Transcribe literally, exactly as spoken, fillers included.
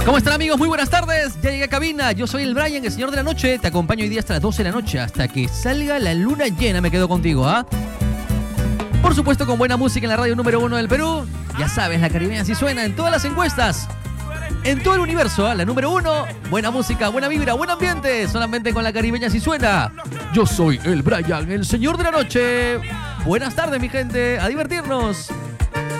¿Cómo están, amigos? Muy buenas tardes. Ya llegué a cabina. Yo soy el Brian, el señor de la noche. Te acompaño hoy día hasta las doce de la noche, hasta que salga la luna llena. Me quedo contigo, ¿ah? Por supuesto, con buena música en la radio número uno del Perú. Ya sabes, la caribeña sí suena en todas las encuestas. En todo el universo, ¿ah? La número uno. Buena música, buena vibra, buen ambiente. Solamente con la caribeña sí suena. Yo soy el Brian, el señor de la noche. Buenas tardes, mi gente. A divertirnos.